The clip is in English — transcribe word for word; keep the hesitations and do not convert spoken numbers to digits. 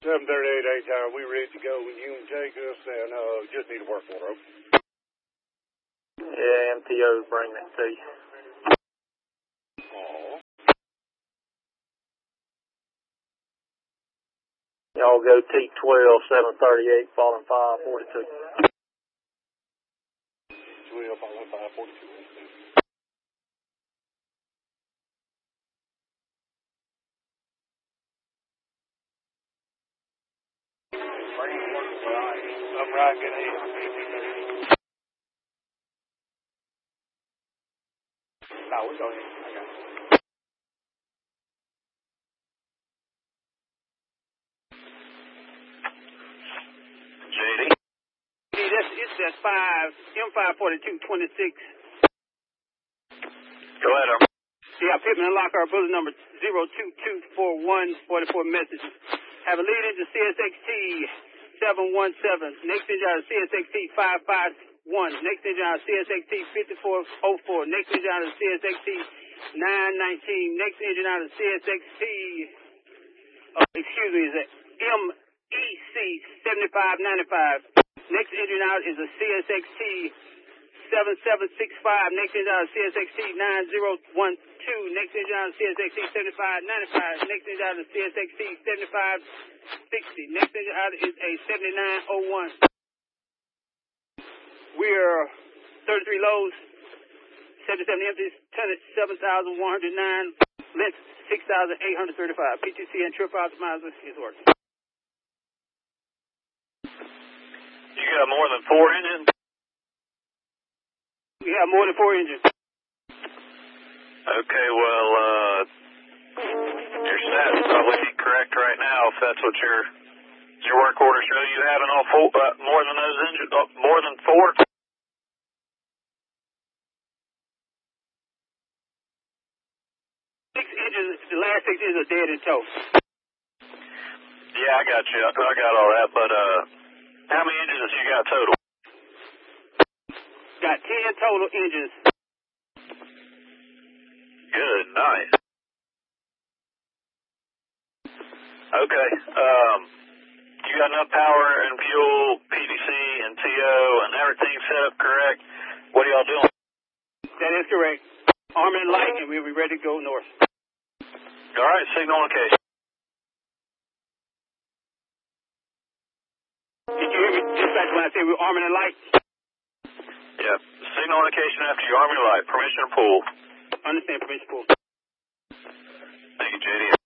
seven thirty-eight A time, we ready to go when you can take us, and uh, just need a work order. Yeah, M T O's bringing it to you. Oh. Y'all go T twelve, seven thirty-eight, falling five forty-two. twelve, falling five forty-two. I'm right, get ahead. No, we go ahead. I got it. J D? Hey, that's, it's that five, M five forty-two twenty-six. Go ahead, um. Yeah, Pittman and Lockhart, bullet number zero two two four one, forty-four messages. Have a lead into C S X T seven one seven. Next engine out of C S X T five five one. Next engine out of C S X T fifty-four oh four. Next engine out of C S X T nine nineteen. Next engine out of C S X T, uh, excuse me, is it M E C seventy-five ninety-five. Next engine out is a C S X T seven seven six five. Next engine out of C S X T nine zero one two. Next engine out of C S X T seventy-five ninety-five. Next engine out of C S X T seventy-five sixty. Next engine out is a seventy-nine oh one. We're thirty-three lows, seventy-seven empties, tonnage seven thousand one hundred nine, length six thousand eight hundred thirty-five. P T C and trip optimizer is working. You got more than four engines? We have more than four engines. Okay, well, uh, your stats probably incorrect right now if that's what your your work order show you having all four, uh, more than those engines, uh, more than four? Six engines, the last six engines are dead in tow. Yeah, I got you. I got all that, but, uh, how many engines you got total? Got ten total engines. Good, nice. Okay, um, you got enough power and fuel, P V C and T O and everything set up correct? What are y'all doing? That is correct. Arm and light, and we'll be ready to go north. All right, signal location. Did you hear me? Dispatch when I say we're arming and light? Yeah, signal location after you arm your light. Permission to pull. Understand, permission pull. Thank you, J D.